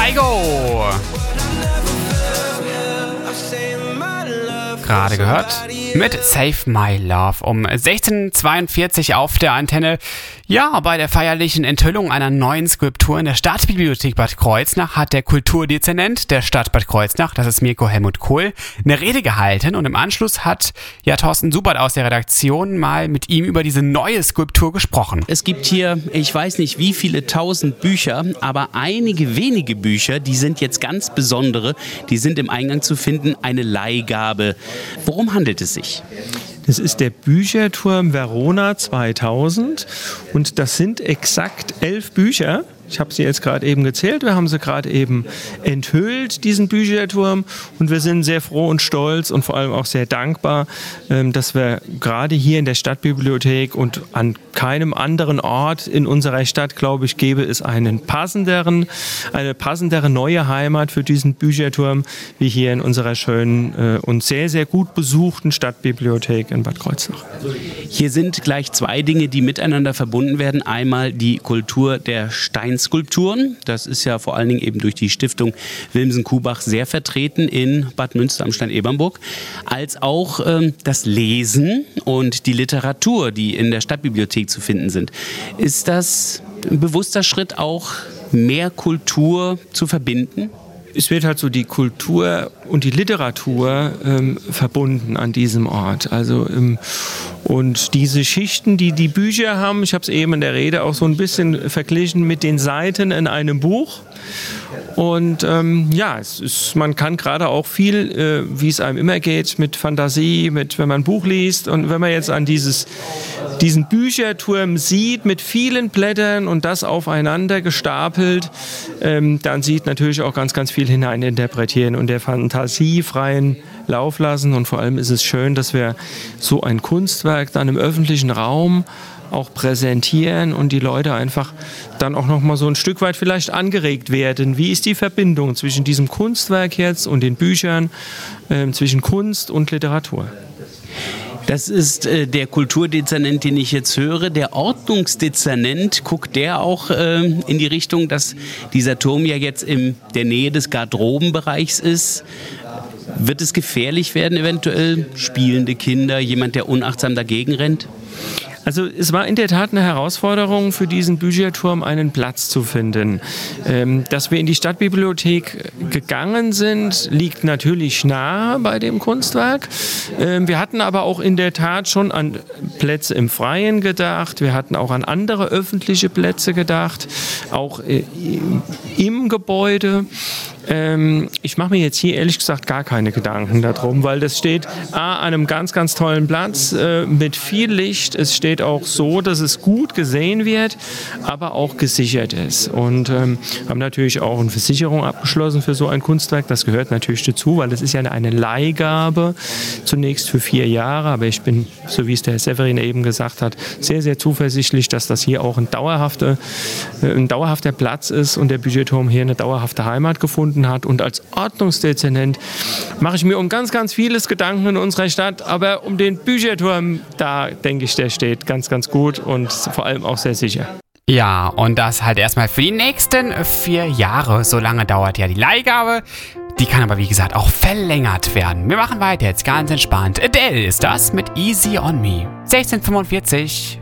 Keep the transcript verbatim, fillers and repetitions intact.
Kygo. Gerade gehört mit Save My Love um sechzehn Uhr zweiundvierzig auf der Antenne. Ja, bei der feierlichen Enthüllung einer neuen Skulptur in der Stadtbibliothek Bad Kreuznach hat der Kulturdezernent der Stadt Bad Kreuznach, das ist Mirko Helmut Kohl, eine Rede gehalten und im Anschluss hat ja Thorsten Subert aus der Redaktion mal mit ihm über diese neue Skulptur gesprochen. Es gibt hier, ich weiß nicht wie viele tausend Bücher, aber einige wenige Bücher, die sind jetzt ganz besondere, die sind im Eingang zu finden, eine Leihgabe. Worum handelt es sich? Das ist der Bücherturm Verona zweitausend und das sind exakt elf Bücher. Ich habe sie jetzt gerade eben gezählt, wir haben sie gerade eben enthüllt, diesen Bücherturm, und wir sind sehr froh und stolz und vor allem auch sehr dankbar, dass wir gerade hier in der Stadtbibliothek und an keinem anderen Ort in unserer Stadt, glaube ich, gäbe es einen passenderen, eine passendere neue Heimat für diesen Bücherturm wie hier in unserer schönen und sehr, sehr gut besuchten Stadtbibliothek in Bad Kreuznach. Hier sind gleich zwei Dinge, die miteinander verbunden werden. Einmal die Kultur der Stein Skulpturen. Das ist ja vor allen Dingen eben durch die Stiftung Wilmsen-Kubach sehr vertreten in Bad Münster am Stein-Ebernburg, als auch ähm, das Lesen und die Literatur, die in der Stadtbibliothek zu finden sind. Ist das ein bewusster Schritt, auch mehr Kultur zu verbinden? Es wird halt so die Kultur und die Literatur ähm, verbunden an diesem Ort. Also ähm, und diese Schichten, die die Bücher haben, ich habe es eben in der Rede auch so ein bisschen verglichen mit den Seiten in einem Buch. Und ähm, ja, es ist, man kann gerade auch viel, äh, wie es einem immer geht, mit Fantasie, mit, wenn man ein Buch liest, und wenn man jetzt an dieses, diesen Bücherturm sieht mit vielen Blättern und das aufeinander gestapelt, ähm, dann sieht natürlich auch ganz, ganz viel hineininterpretieren und der Fantasie freien Lauf lassen. Und vor allem ist es schön, dass wir so ein Kunstwerk dann im öffentlichen Raum auch präsentieren und die Leute einfach dann auch noch mal so ein Stück weit vielleicht angeregt werden. Wie ist die Verbindung zwischen diesem Kunstwerk jetzt und den Büchern, äh, zwischen Kunst und Literatur? Das ist äh, der Kulturdezernent, den ich jetzt höre. Der Ordnungsdezernent, guckt der auch äh, in die Richtung, dass dieser Turm ja jetzt in der Nähe des Garderobenbereichs ist? Wird es gefährlich werden, eventuell spielende Kinder, jemand, der unachtsam dagegen rennt? Also es war in der Tat eine Herausforderung für diesen Bücherturm, einen Platz zu finden. Ähm, dass wir in die Stadtbibliothek gegangen sind, liegt natürlich nahe bei dem Kunstwerk. Ähm, wir hatten aber auch in der Tat schon an Plätze im Freien gedacht. Wir hatten auch an andere öffentliche Plätze gedacht, auch äh, im Gebäude. Ähm, ich mache mir jetzt hier ehrlich gesagt gar keine Gedanken darum, weil das steht A, an einem ganz, ganz tollen Platz äh, mit viel Licht. Es steht auch so, dass es gut gesehen wird, aber auch gesichert ist. Und ähm, haben natürlich auch eine Versicherung abgeschlossen für so ein Kunstwerk. Das gehört natürlich dazu, weil das ist ja eine Leihgabe, zunächst für vier Jahre. Aber ich bin, so wie es der Herr Severin eben gesagt hat, sehr, sehr zuversichtlich, dass das hier auch ein dauerhafter, äh, ein dauerhafter Platz ist und der Bücherturm hier eine dauerhafte Heimat gefunden hat. Und als Ordnungsdezernent mache ich mir um ganz, ganz vieles Gedanken in unserer Stadt, aber um den Bücherturm, da denke ich, der steht ganz, ganz gut und vor allem auch sehr sicher. Ja, und das halt erstmal für die nächsten vier Jahre. So lange dauert ja die Leihgabe. Die kann aber, wie gesagt, auch verlängert werden. Wir machen weiter jetzt ganz entspannt. Adele ist das mit Easy on Me. sechzehn Uhr fünfundvierzig.